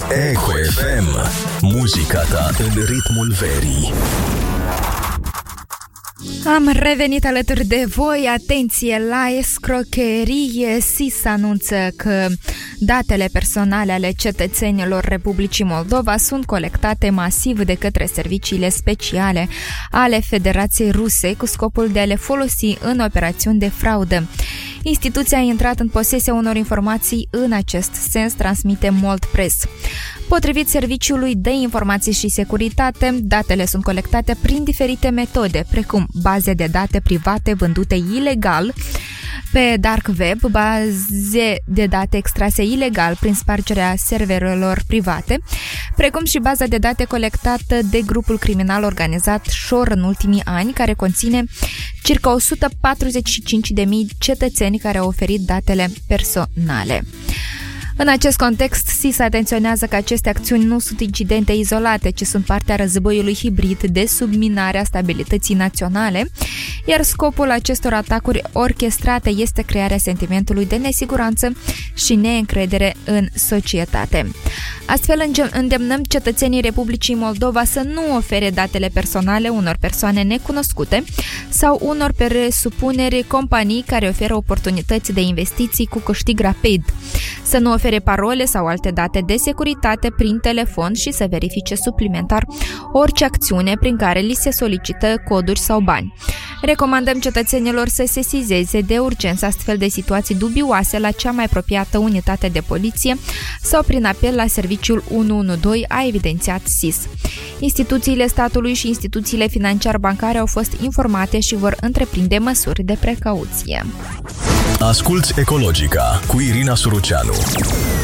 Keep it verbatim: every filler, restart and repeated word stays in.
Eco F M, muzica ta în ritmul verii. Am revenit alături de voi. Atenție la escrocherie. S I S anunță că datele personale ale cetățenilor Republicii Moldova sunt colectate masiv de către serviciile speciale ale Federației Ruse cu scopul de a le folosi în operațiuni de fraudă. Instituția a intrat în posesia unor informații în acest sens, transmite Mold Press. Potrivit Serviciului de Informații și Securitate, datele sunt colectate prin diferite metode, precum baze de date private vândute ilegal pe dark web, baze de date extrase ilegal prin spargerea serverelor private, precum și baza de date colectată de grupul criminal organizat Șor în ultimii ani, care conține circa o sută patruzeci și cinci de mii cetățeni care au oferit datele personale. În acest context, S I S atenționează că aceste acțiuni nu sunt incidente izolate, ci sunt partea războiului hibrid de subminare a stabilității naționale, iar scopul acestor atacuri orchestrate este crearea sentimentului de nesiguranță și neîncredere în societate. Astfel, îndemnăm cetățenii Republicii Moldova să nu ofere datele personale unor persoane necunoscute sau unor presupuneri companii care oferă oportunități de investiții cu câștig rapid, să nu ofere parole sau alte date de securitate prin telefon și să verifice suplimentar orice acțiune prin care li se solicită coduri sau bani. Recomandăm cetățenilor să se sesizeze de urgență astfel de situații dubioase la cea mai apropiată unitate de poliție sau prin apel la serviciul unu unu doi, a evidențiat S I S. Instituțiile statului și instituțiile financiar-bancare au fost informate și vor întreprinde măsuri de precauție. Asculți Ecologica cu Irina Suruceanu.